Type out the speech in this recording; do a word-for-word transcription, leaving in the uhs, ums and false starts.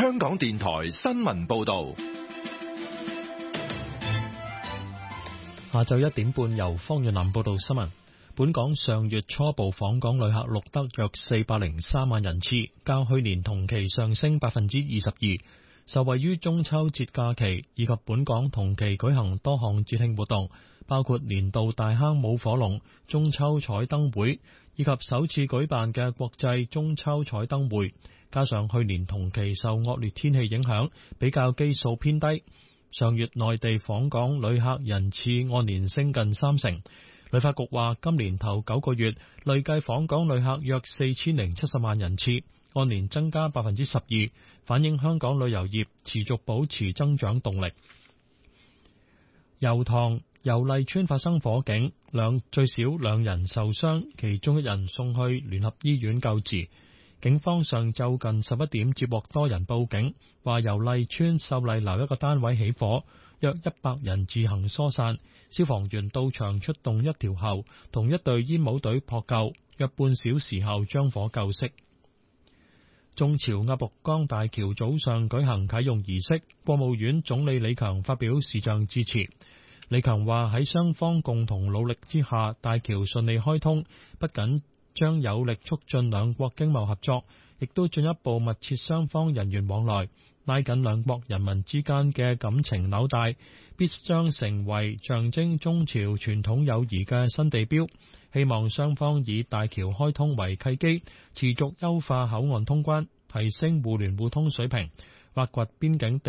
香港電台新聞報道。 下晝一點半，由方遠南報道新聞。本港上月初步訪港旅客錄得約四百零三萬人次，較去年同期上升百分之二十二。受惠於中秋節假期以及本港同期舉行多項節慶活動，包括年度大坑舞火龍、中秋彩燈會以及首次舉辦嘅國際中秋彩燈會，加上去年同期受惡劣天氣影響，比較基數偏低。上月內地訪港旅客人次按年升近三成。旅發局話，今年頭九個月累計訪港旅客約四千零七十萬人次，按年增加百分之十二，反映香港旅遊業持續保持增長動力。油塘油麗邨發生火警，兩最少兩人受傷，其中一人送去聯合醫院救治。警方上晝近十一點接獲多人報警，話油麗邨秀麗樓一個單位起火，約一百人自行疏散，消防員到場出動一條喉同一隊煙帽隊撲救，約半小時後將火救熄。中朝鴨綠江大橋早上舉行啟用儀式，國務院總理李強發表視像致辭。李強話喺雙方共同努力之下，大橋順利開通，不僅將有力促進兩國經貿合作，亦都進一步密切雙方人員往來，拉緊兩國人民之間嘅感情紐帶，必將成為象徵中朝傳統友誼嘅新地標。希望雙方以大橋開通為契機，持續優化口岸通關，提升互聯互通水平，挖掘邊境